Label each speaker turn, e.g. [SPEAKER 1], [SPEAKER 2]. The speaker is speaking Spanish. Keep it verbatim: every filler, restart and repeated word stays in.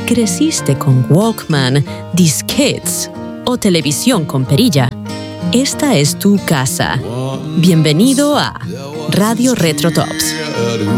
[SPEAKER 1] creciste con Walkman, disquetes o televisión con perilla, esta es tu casa. Bienvenido a Radio Retro Tops.